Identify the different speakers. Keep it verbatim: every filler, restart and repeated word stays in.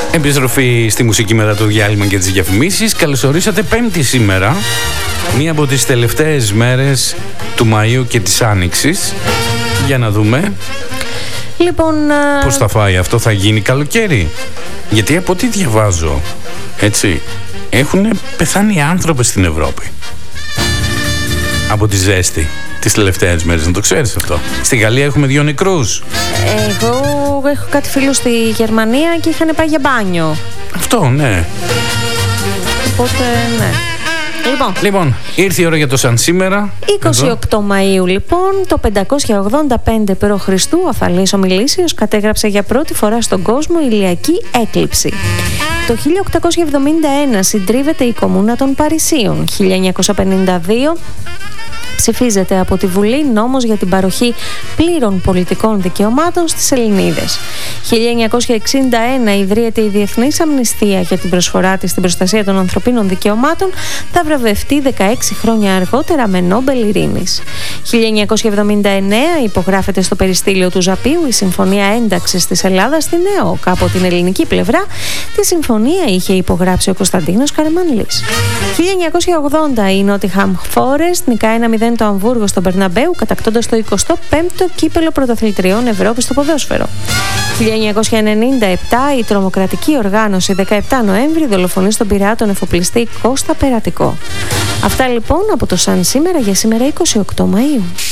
Speaker 1: Επιστροφή στη μουσική μετά το διάλειμμα και τις διαφημίσεις. Καλωσορίσατε Πέμπτη σήμερα, μία από τις τελευταίες μέρες του Μαΐου και της Άνοιξης. Για να δούμε
Speaker 2: Λοιπόν,
Speaker 1: πώς θα φάει αυτό, θα γίνει καλοκαίρι. Γιατί από ό,τι διαβάζω, έτσι, έχουν πεθάνει άνθρωποι στην Ευρώπη από τη ζέστη τις τελευταίες μέρες, να το ξέρεις αυτό. Στη Γαλλία έχουμε δύο νεκρούς.
Speaker 2: Εγώ έχω κάτι φίλους στη Γερμανία και είχαν πάει για μπάνιο.
Speaker 1: Αυτό, ναι.
Speaker 2: Οπότε, ναι. Λοιπόν,
Speaker 1: Λοιπόν, ήρθε η ώρα για το σαν σήμερα.
Speaker 2: είκοσι οκτώ Μαΐου λοιπόν, το πεντακόσια ογδόντα πέντε π.Χ. ο Αθαλής ο Μιλήσιος κατέγραψε για πρώτη φορά στον κόσμο ηλιακή έκλειψη. Το χίλια οκτακόσια εβδομήντα ένα συντρίβεται η Κομμούνα των Παρισίων. χίλια εννιακόσια πενήντα δύο ψηφίζεται από τη Βουλή νόμος για την παροχή πλήρων πολιτικών δικαιωμάτων στις Ελληνίδες. χίλια εννιακόσια εξήντα ένα ιδρύεται η Διεθνής Αμνηστία για την προσφορά της στην προστασία των ανθρωπίνων δικαιωμάτων. Θα βραβευτεί δεκαέξι χρόνια αργότερα με Νόμπελ Ειρήνης. χίλια εννιακόσια εβδομήντα εννέα υπογράφεται στο περιστήλιο του Ζαπίου η Συμφωνία Ένταξης της Ελλάδας στην ΕΟΚ. Από την ελληνική πλευρά τη συμφωνία είχε υπογράψει ο Κωνσταντίνος Καραμανλής. χίλια εννιακόσια ογδόντα η Νότιχαμ Φόρεστ νικάει ένα μηδέν το Αμβούργο στον Μπερναμπέου, κατακτώντας το εικοστό πέμπτο κύπελο πρωταθλητριών Ευρώπης στο ποδόσφαιρο. χίλια εννιακόσια ενενήντα επτά η τρομοκρατική οργάνωση δεκαεπτά Νοέμβρη δολοφονεί στον Πειραιά τον εφοπλιστή Κώστα Περατικό. Αυτά λοιπόν από το Σαν σήμερα για σήμερα είκοσι οκτώ Μαΐου.